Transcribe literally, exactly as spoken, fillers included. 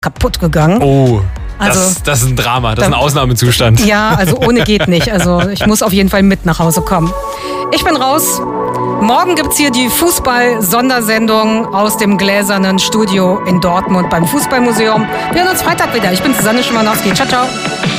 kaputt gegangen. Oh, Also, das, das ist ein Drama, das ist ein da- Ausnahmezustand. Ja, also ohne geht nicht. Also ich muss auf jeden Fall mit nach Hause kommen. Ich bin raus. Morgen gibt's hier die Fußball-Sondersendung aus dem gläsernen Studio in Dortmund beim Fußballmuseum. Wir hören uns Freitag wieder. Ich bin Susanne Schimanowski. Ciao, ciao.